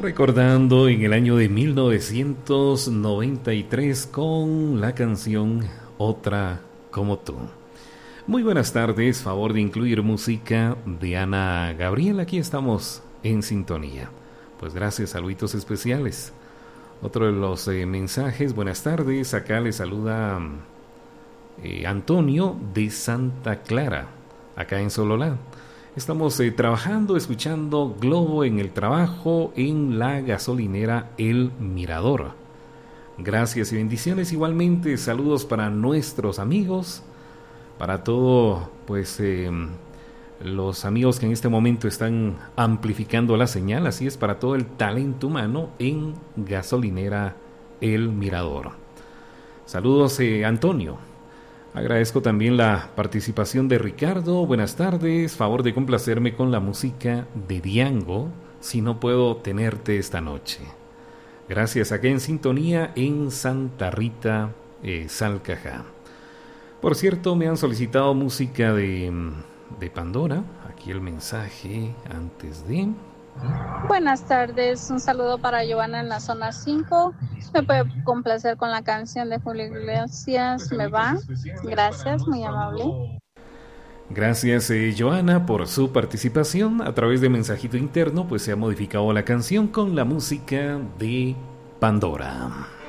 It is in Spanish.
Recordando en el año de 1993 con la canción Otra como tú. Muy buenas tardes, favor de incluir música de Ana Gabriel. Aquí estamos en sintonía. Pues gracias, saluditos especiales. Otro de los mensajes, buenas tardes, acá le saluda Antonio de Santa Clara, acá en Sololá. Estamos trabajando, escuchando Globo en el trabajo en la gasolinera El Mirador. Gracias y bendiciones igualmente, saludos para nuestros amigos, para todos los amigos que en este momento están amplificando la señal, así es, para todo el talento humano en gasolinera El Mirador. Saludos Antonio. Agradezco también la participación de Ricardo. Buenas tardes. Favor de complacerme con la música de Diango, Si no puedo tenerte esta noche. Gracias. Acá en sintonía en Santa Rita, Salcajá. Por cierto, me han solicitado música de Pandora. Aquí el mensaje antes de... Buenas tardes, un saludo para Joana en la zona 5. Me puede complacer con la canción de Julio Iglesias, Me Va. Gracias, muy amable. Gracias Joana por su participación. A través de mensajito interno pues se ha modificado la canción con la música de Pandora.